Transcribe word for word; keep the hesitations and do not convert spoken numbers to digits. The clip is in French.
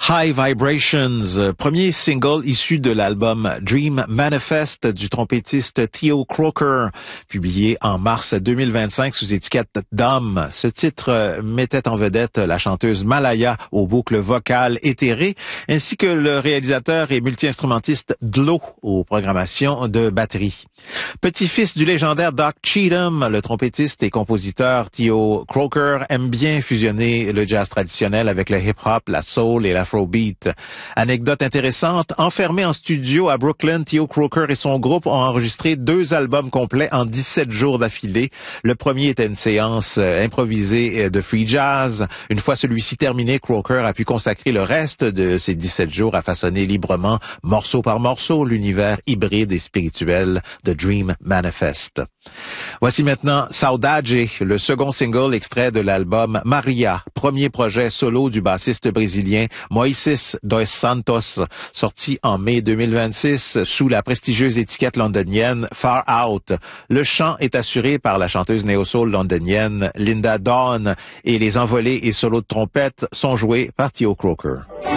High Vibrations, premier single issu de l'album Dream Manifest du trompettiste Theo Croker, publié en mars deux mille vingt-cinq sous étiquette Dom. Ce titre mettait en vedette la chanteuse Malaya aux boucles vocales éthérées, ainsi que le réalisateur et multi-instrumentiste Dlo aux programmations de batterie. Petit-fils du légendaire Doc Cheatham, le trompettiste et compositeur Theo Croker aime bien fusionner le jazz traditionnel avec le hip-hop, la soul et l'afrobeat. Anecdote intéressante, enfermé en studio à Brooklyn, Theo Croker et son groupe ont enregistré deux albums complets en dix-sept jours d'affilée. Le premier était une séance improvisée de free jazz. Une fois celui-ci terminé, Croker a pu consacrer le reste de ces dix-sept jours à façonner librement, morceau par morceau, l'univers hybride et spirituel de Dream Manifest. Voici maintenant Saudade, le second single extrait de l'album Maria, premier projet solo du bassiste brésilien Moises dos Santos, sorti en mai deux mille vingt-six sous la prestigieuse étiquette londonienne Far Out. Le chant est assuré par la chanteuse néo-soul londonienne Linda Dawn et les envolées et solos de trompette sont joués par Theo Croker.